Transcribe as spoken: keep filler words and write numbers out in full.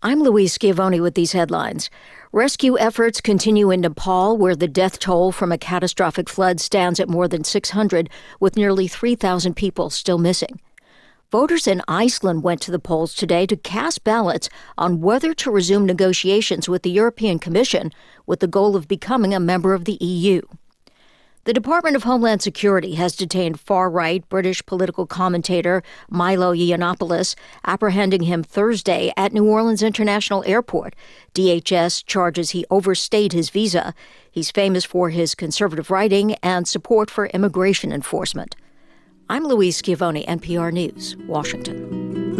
I'm Louise Schiavone with these headlines. Rescue efforts continue in Nepal, where the death toll from a catastrophic flood stands at more than six hundred, with nearly three thousand people still missing. Voters in Iceland went to the polls today to cast ballots on whether to resume negotiations with the European Commission with the goal of becoming a member of the E U. The Department of Homeland Security has detained far-right British political commentator Milo Yiannopoulos, apprehending him Thursday at New Orleans International Airport. D H S charges he overstayed his visa. He's famous for his conservative writing and support for immigration enforcement. I'm Louise Schiavone, N P R News, Washington.